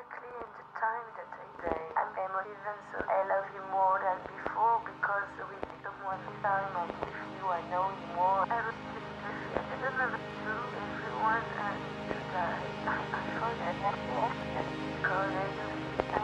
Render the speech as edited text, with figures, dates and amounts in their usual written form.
exactly in the time that I die. I'm emotive and so I love you more than before because we become one time.